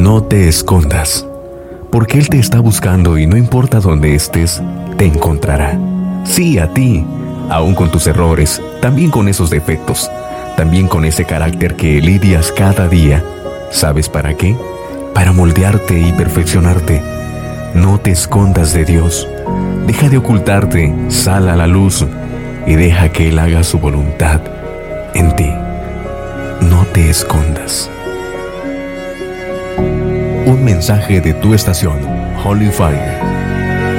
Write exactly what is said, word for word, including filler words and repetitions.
No te escondas, porque Él te está buscando y no importa dónde estés, te encontrará. Sí, a ti, aún con tus errores, también con esos defectos, también con ese carácter que lidias cada día. ¿Sabes para qué? Para moldearte y perfeccionarte. No te escondas de Dios. Deja de ocultarte, sal a la luz y deja que Él haga su voluntad en ti. No te escondas. Un mensaje de tu estación, Holy Fire.